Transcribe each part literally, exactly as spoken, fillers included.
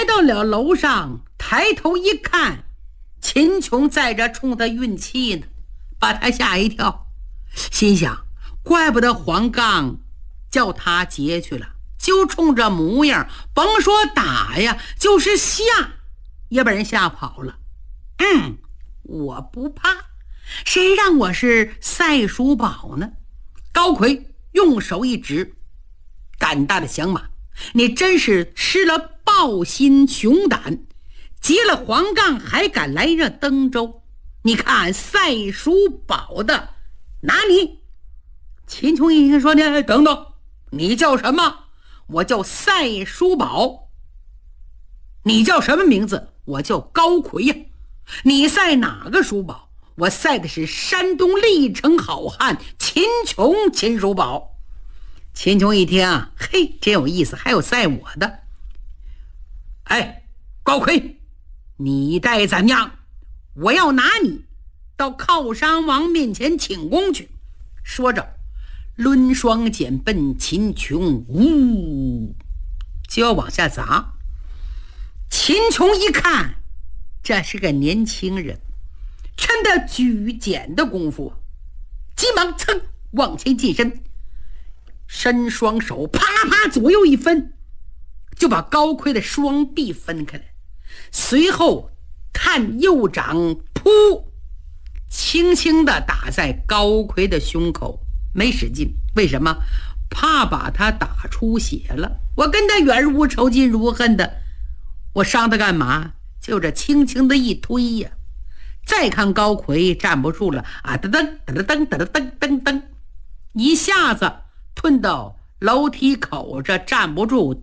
来到了楼上，抬头一看，秦琼在这冲他运气呢，把他吓一跳，心想怪不得黄刚叫他劫去了，就冲这模样，甭说打呀，就是吓也把人吓跑了。嗯，我不怕，谁让我是赛叔宝呢？高魁用手一指，胆大的响马，你真是吃了豹心熊胆，劫了黄杠还敢来这登州，你看赛叔宝的哪里？秦琼一听说呢，等等，你叫什么？我叫赛叔宝。你叫什么名字？我叫高魁呀。你赛哪个叔宝？我赛的是山东历城好汉秦琼秦叔宝。秦琼一听啊，嘿，真有意思，还有赛我的。哎，高魁，你待怎样？我要拿你到靠山王面前请功去。说着抡双锏奔秦琼，呜，就要往下砸。秦琼一看这是个年轻人，趁他举锏的功夫，急忙噌往前近身，伸双手啪啪左右一分，就把高魁的双臂分开来，随后探右掌噗，轻轻地打在高魁的胸口，没使劲，为什么？怕把他打出血了。我跟他远如仇近如恨的，我伤他干嘛？就这轻轻的一推呀。再看高魁站不住了啊，噔噔噔噔噔噔噔噔，一下子吞到楼梯口，这站不住，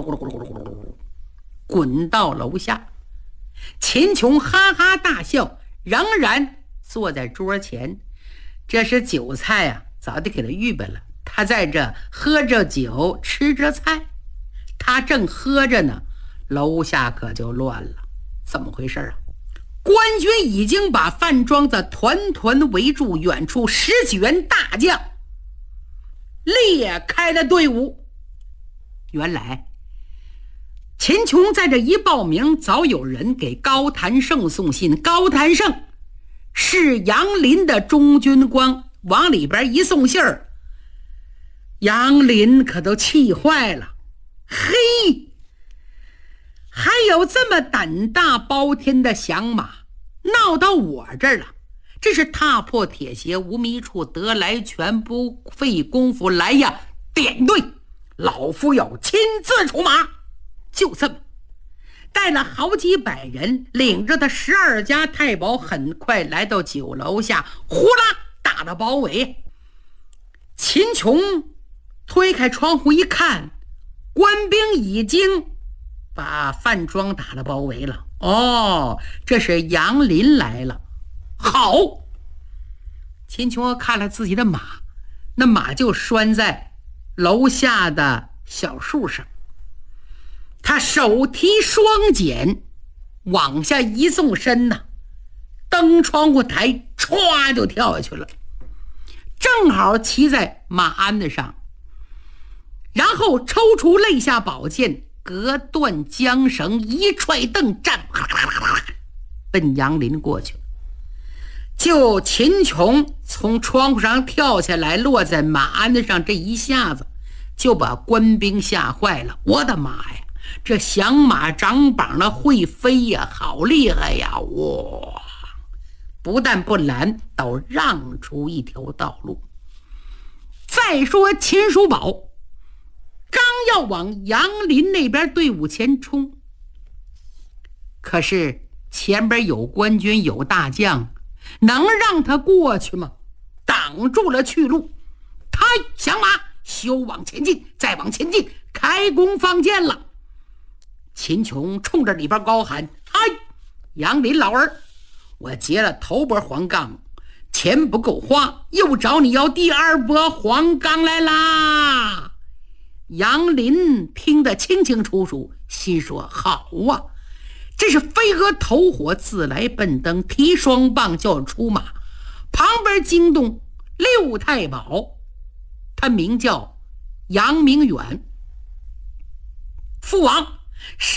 滚到楼下。秦琼哈哈大笑，仍然坐在桌前。这是酒菜啊，早就给他预备了，他在这喝着酒吃着菜，他正喝着呢，楼下可就乱了。怎么回事啊？官军已经把范庄子团团围住，远处十几员大将裂开了队伍。原来秦琼在这一报名，早有人给高谭胜送信。高谭胜是杨林的中军官，往里边一送信儿，杨林可都气坏了。嘿，还有这么胆大包天的响马，闹到我这儿了，这是踏破铁鞋无觅处，得来全不费功夫。来呀，点队，老夫要亲自出马。就这么带了好几百人，领着他十二家太保，很快来到酒楼下，呼啦打了包围。秦琼推开窗户一看，官兵已经把范庄打了包围了。哦，这是杨林来了。好，秦琼看了自己的马，那马就拴在楼下的小树上，他手提双锏往下一纵身呐，登窗户台歘就跳下去了，正好骑在马鞍子上，然后抽出肋下宝剑，隔断缰绳，一踹蹬战，奔杨林过去。就秦琼从窗户上跳下来，落在马鞍子上，这一下子就把官兵吓坏了。我的妈呀，这响马长膀的会飞呀，好厉害呀！哇，不但不拦，倒让出一条道路。再说秦叔宝刚要往杨林那边队伍前冲，可是前边有官军有大将，能让他过去吗？挡住了去路。他响马休往前进，再往前进，开弓放箭了。秦琼冲着里边高喊：嗨，杨林老儿，我劫了头波黄冈，钱不够花，又找你要第二波黄冈来啦！杨林听得清清楚楚，心说好啊，这是飞蛾投火，自来奔登，提双棒就要出马。旁边惊动六太保，他名叫杨明远。父王，山